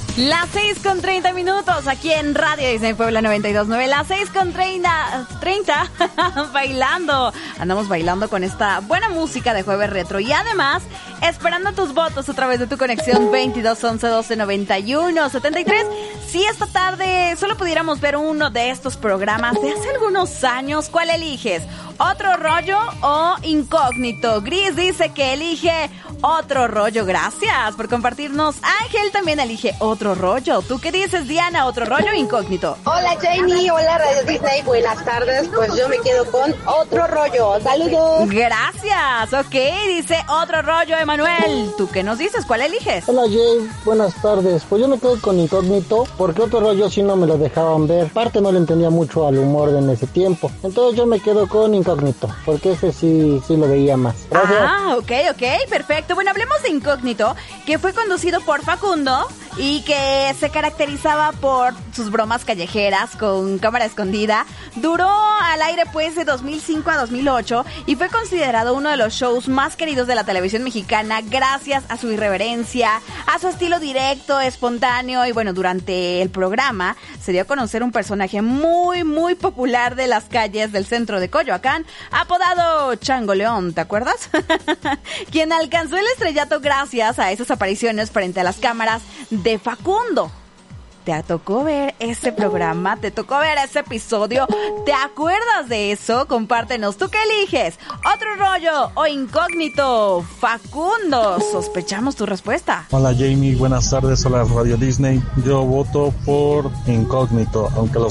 Las 6:30 aquí en Radio Disney Puebla 92.9. Las 6:30 bailando. Andamos bailando con esta buena música de Jueves Retro. Y además, esperando tus votos a través de tu conexión 22 11 12 91 73. Si esta tarde solo pudiéramos ver uno de estos programas de hace algunos años, ¿cuál eliges? ¿Otro rollo o incógnito? Gris dice que elige otro rollo. Gracias por compartirnos. Ángel también elige otro rollo. ¿Tú qué dices, Diana? ¿Otro rollo o incógnito? Hola, Jamie. Hola, Radio Disney. Buenas tardes. Pues yo me quedo con otro rollo. Saludos. Gracias. Ok, dice otro rollo, Emanuel. ¿Tú qué nos dices? ¿Cuál eliges? Hola, Jay. Buenas tardes. Pues yo me quedo con incógnito porque otro rollo sí no me lo dejaban ver. Aparte no le entendía mucho al humor de en ese tiempo. Entonces yo me quedo con incógnito porque ese sí lo veía más. Gracias. Ah, ok, perfecto. Bueno, hablemos de Incógnito, que fue conducido por Facundo y que se caracterizaba por sus bromas callejeras con cámara escondida. Duró al aire pues de 2005 a 2008 y fue considerado uno de los shows más queridos de la televisión mexicana gracias a su irreverencia, a su estilo directo, espontáneo y bueno, durante el programa se dio a conocer un personaje muy, muy popular de las calles del centro de Coyoacán, apodado Chango León, ¿te acuerdas? Quien alcanzó el estrellato gracias a esas apariciones frente a las cámaras de Facundo. ¿Te tocó ver ese programa? ¿Te tocó ver ese episodio? ¿Te acuerdas de eso? Compártenos. ¿Tú qué eliges? ¿Otro rollo o incógnito? Facundo, sospechamos tu respuesta. Hola, Jamie. Buenas tardes. Hola, Radio Disney. Yo voto por incógnito, aunque los